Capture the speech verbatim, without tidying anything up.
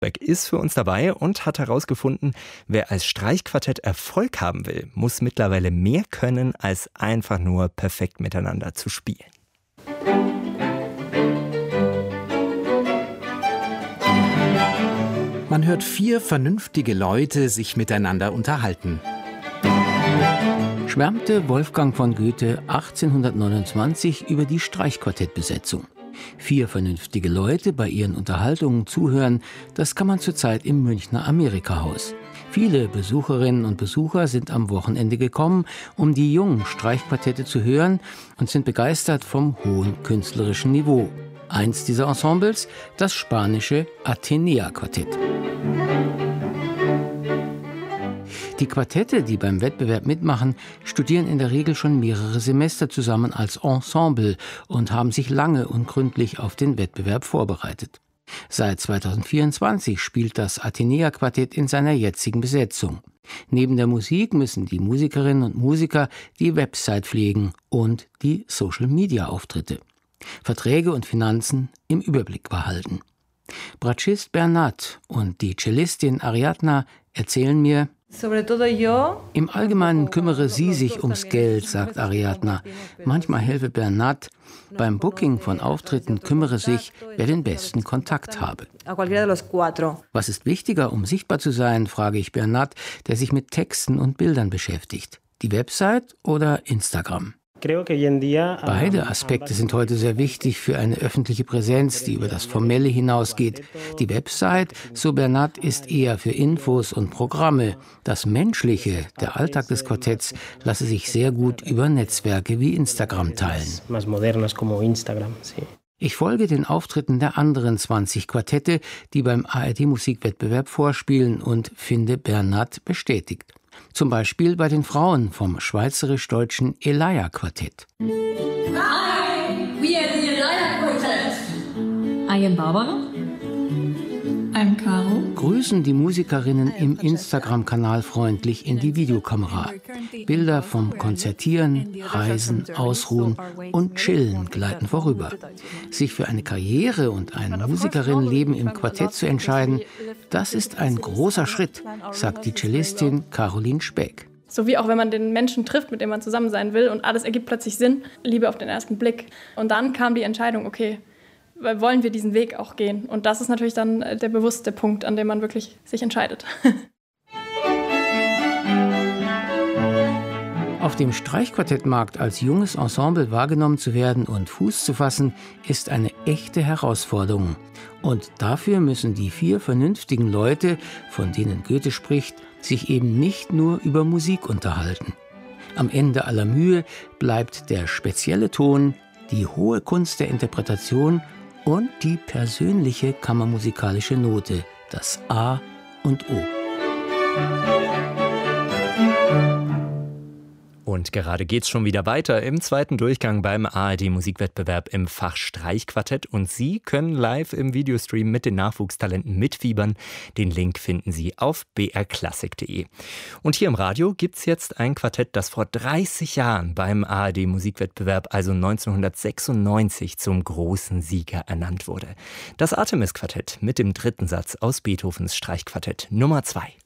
Beck ist für uns dabei und hat herausgefunden, wer als Streichquartett Erfolg haben will, muss mittlerweile mehr können, als einfach nur perfekt miteinander zu spielen. Man hört vier vernünftige Leute sich miteinander unterhalten. Schwärmte Wolfgang von Goethe achtzehnhundertneunundzwanzig über die Streichquartettbesetzung. Vier vernünftige Leute bei ihren Unterhaltungen zuhören, das kann man zurzeit im Münchner Amerika-Haus. Viele Besucherinnen und Besucher sind am Wochenende gekommen, um die jungen Streichquartette zu hören und sind begeistert vom hohen künstlerischen Niveau. Eins dieser Ensembles, das spanische Atenea-Quartett. Die Quartette, die beim Wettbewerb mitmachen, studieren in der Regel schon mehrere Semester zusammen als Ensemble und haben sich lange und gründlich auf den Wettbewerb vorbereitet. Seit zweitausendvierundzwanzig spielt das Atenea-Quartett in seiner jetzigen Besetzung. Neben der Musik müssen die Musikerinnen und Musiker die Website pflegen und die Social-Media-Auftritte. Verträge und Finanzen im Überblick behalten. Bratschist Bernat und die Cellistin Ariadna erzählen mir: Im Allgemeinen kümmere sie sich ums Geld, sagt Ariadna. Manchmal helfe Bernat. Beim Booking von Auftritten kümmere sich, wer den besten Kontakt habe. Was ist wichtiger, um sichtbar zu sein, frage ich Bernat, der sich mit Texten und Bildern beschäftigt. Die Website oder Instagram? Beide Aspekte sind heute sehr wichtig für eine öffentliche Präsenz, die über das Formelle hinausgeht. Die Website, so Bernat, ist eher für Infos und Programme. Das Menschliche, der Alltag des Quartetts, lasse sich sehr gut über Netzwerke wie Instagram teilen. Ich folge den Auftritten der anderen zwanzig Quartette, die beim A R D-Musikwettbewerb vorspielen, und finde Bernat bestätigt. Zum Beispiel bei den Frauen vom schweizerisch-deutschen Elia-Quartett. Hi, we are the Elia Quartet. I am Barbara. I'm Caro. Grüßen die Musikerinnen im Instagram-Kanal freundlich in die Videokamera. Bilder vom Konzertieren, Reisen, Ausruhen und Chillen gleiten vorüber. Sich für eine Karriere und ein Musikerinnenleben im Quartett zu entscheiden, das ist ein großer Schritt, sagt die Cellistin Caroline Speck. So wie auch wenn man den Menschen trifft, mit dem man zusammen sein will, und alles ergibt plötzlich Sinn, Liebe auf den ersten Blick. Und dann kam die Entscheidung, okay, wollen wir diesen Weg auch gehen? Und das ist natürlich dann der bewusste Punkt, an dem man wirklich sich entscheidet. Auf dem Streichquartettmarkt als junges Ensemble wahrgenommen zu werden und Fuß zu fassen, ist eine echte Herausforderung. Und dafür müssen die vier vernünftigen Leute, von denen Goethe spricht, sich eben nicht nur über Musik unterhalten. Am Ende aller Mühe bleibt der spezielle Ton, die hohe Kunst der Interpretation und die persönliche kammermusikalische Note, das A und O. Und gerade geht's schon wieder weiter im zweiten Durchgang beim A R D-Musikwettbewerb im Fach Streichquartett. Und Sie können live im Videostream mit den Nachwuchstalenten mitfiebern. Den Link finden Sie auf b r klassik punkt d e. Und hier im Radio gibt's jetzt ein Quartett, das vor dreißig Jahren beim A R D-Musikwettbewerb, also neunzehnhundertsechsundneunzig, zum großen Sieger ernannt wurde. Das Artemis-Quartett mit dem dritten Satz aus Beethovens Streichquartett Nummer zwei.